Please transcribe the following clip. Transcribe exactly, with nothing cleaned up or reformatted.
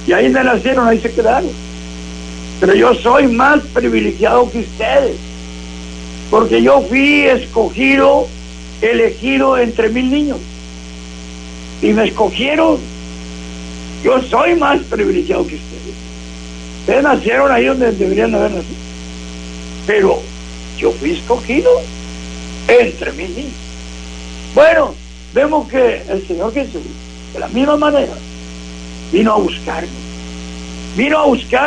Y ahí me nacieron, ahí se quedaron. Pero yo soy más privilegiado que ustedes, porque yo fui escogido, elegido entre mil niños. Y me escogieron. Yo soy más privilegiado que ustedes. Ustedes nacieron ahí donde deberían haber nacido. Pero yo fui escogido entre mil niños. Bueno, vemos que el Señor Jesús, de la misma manera, vino a buscarme. Vino a buscar